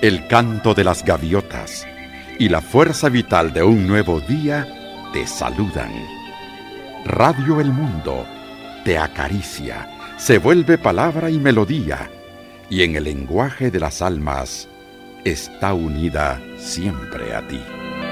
el canto de las gaviotas y la fuerza vital de un nuevo día te saludan. Radio El Mundo te acaricia, se vuelve palabra y melodía, y en el lenguaje de las almas está unida siempre a ti.